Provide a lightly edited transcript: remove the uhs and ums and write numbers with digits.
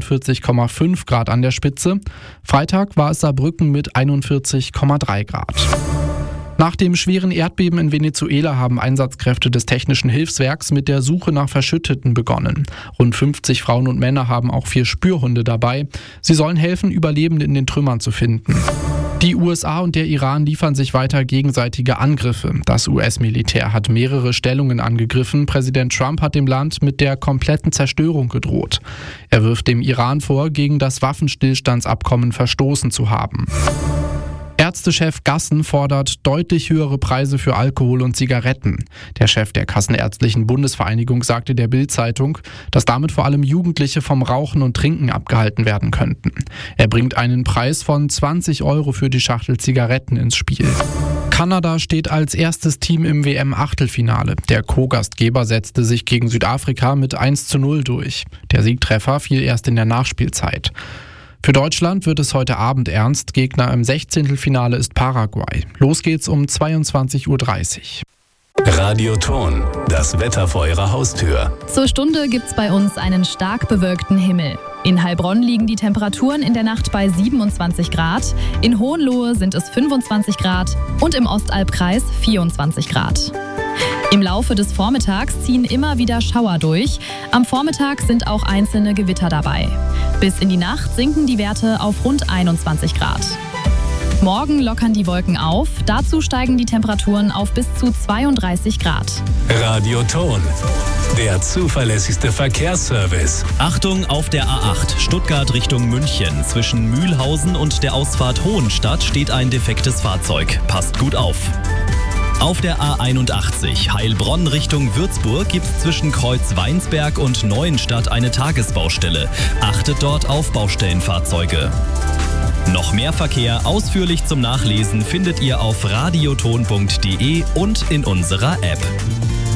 41,5 Grad an der Spitze. Freitag war es Saarbrücken mit 41,3 Grad. Nach dem schweren Erdbeben in Venezuela haben Einsatzkräfte des Technischen Hilfswerks mit der Suche nach Verschütteten begonnen. Rund 50 Frauen und Männer haben auch 4 Spürhunde dabei. Sie sollen helfen, Überlebende in den Trümmern zu finden. Die USA und der Iran liefern sich weiter gegenseitige Angriffe. Das US-Militär hat mehrere Stellungen angegriffen. Präsident Trump hat dem Land mit der kompletten Zerstörung gedroht. Er wirft dem Iran vor, gegen das Waffenstillstandsabkommen verstoßen zu haben. Ärztechef Gassen fordert deutlich höhere Preise für Alkohol und Zigaretten. Der Chef der Kassenärztlichen Bundesvereinigung sagte der Bild-Zeitung, dass damit vor allem Jugendliche vom Rauchen und Trinken abgehalten werden könnten. Er bringt einen Preis von 20 € für die Schachtel Zigaretten ins Spiel. Kanada steht als erstes Team im WM-Achtelfinale. Der Co-Gastgeber setzte sich gegen Südafrika mit 1:0 durch. Der Siegtreffer fiel erst in der Nachspielzeit. Für Deutschland wird es heute Abend ernst. Gegner im 16. ist Paraguay. Los geht's um 22:30 Uhr. Radioton, das Wetter vor Ihrer Haustür. Zur Stunde gibt's bei uns einen stark bewölkten Himmel. In Heilbronn liegen die Temperaturen in der Nacht bei 27 Grad, in Hohenlohe sind es 25 Grad und im Ostalbkreis 24 Grad. Im Laufe des Vormittags ziehen immer wieder Schauer durch. Am Vormittag sind auch einzelne Gewitter dabei. Bis in die Nacht sinken die Werte auf rund 21 Grad. Morgen lockern die Wolken auf. Dazu steigen die Temperaturen auf bis zu 32 Grad. Radioton, der zuverlässigste Verkehrsservice. Achtung auf der A8 Stuttgart Richtung München. Zwischen Mühlhausen und der Ausfahrt Hohenstadt steht ein defektes Fahrzeug. Passt gut auf. Auf der A81 Heilbronn Richtung Würzburg gibt es zwischen Kreuz Weinsberg und Neuenstadt eine Tagesbaustelle. Achtet dort auf Baustellenfahrzeuge. Noch mehr Verkehr ausführlich zum Nachlesen findet ihr auf radioton.de und in unserer App.